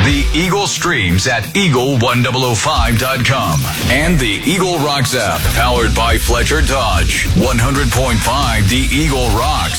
The Eagle streams at eagle1005.com and the Eagle Rocks app, powered by Fletcher Dodge. 100.5 The Eagle Rocks.